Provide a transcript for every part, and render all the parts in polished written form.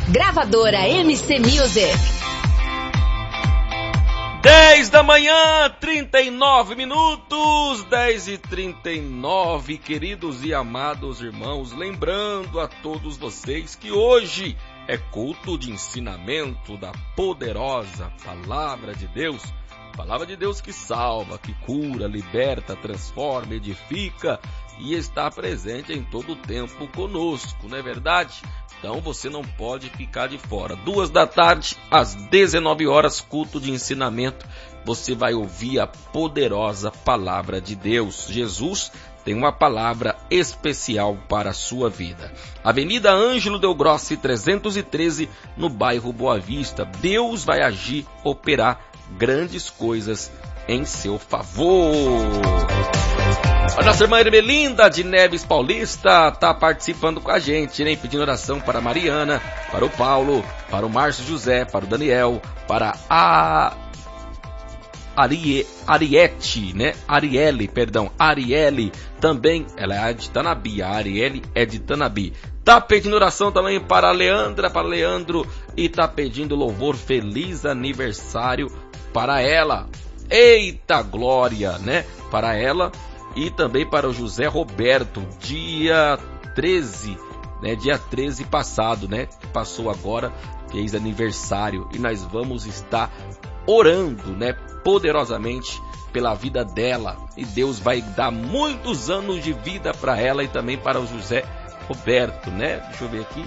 Gravadora MC Music. 10 da manhã, 39 minutos, 10h39, queridos e amados irmãos, lembrando a todos vocês que hoje é culto de ensinamento da poderosa Palavra de Deus. Palavra de Deus que salva, que cura, liberta, transforma, edifica e está presente em todo o tempo conosco, não é verdade? Então você não pode ficar de fora. 14h, às 19h, culto de ensinamento. Você vai ouvir a poderosa Palavra de Deus. Jesus tem uma palavra especial para a sua vida. Avenida Ângelo Del Grossi, 313, no bairro Boa Vista. Deus vai agir, operar grandes coisas em seu favor. A nossa irmã Ermelinda de Neves Paulista está participando com a gente, né? Pedindo oração para a Mariana, para o Paulo, para o Márcio José, para o Daniel, para a Ariete, né? Arielle, também, ela é de Tanabi, a Arielle é de Tanabi. Tá pedindo oração também para a Leandra, para Leandro, e tá pedindo louvor, feliz aniversário para ela. Eita glória, né? Para ela. E também para o José Roberto, dia 13, né? Dia 13 passado, né? Que passou agora, fez aniversário. E nós vamos estar orando, né? Poderosamente pela vida dela. E Deus vai dar muitos anos de vida para ela e também para o José Roberto, né? Deixa eu ver aqui.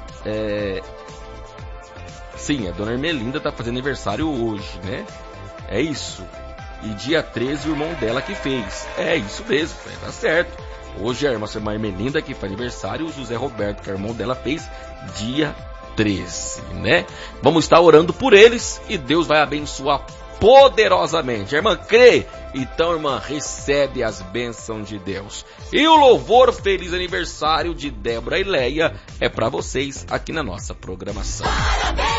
Sim, a dona Ermelinda está fazendo aniversário hoje, né? É isso. E dia 13 o irmão dela que fez. É isso mesmo, tá certo. Hoje a irmã Ermelinda que faz aniversário, o José Roberto, que é o irmão dela, fez dia 13, né? Vamos estar orando por eles e Deus vai abençoar poderosamente. A irmã crê? Então, irmã, recebe as bênçãos de Deus. E o louvor feliz aniversário de Débora e Leia é para vocês aqui na nossa programação. Parabéns!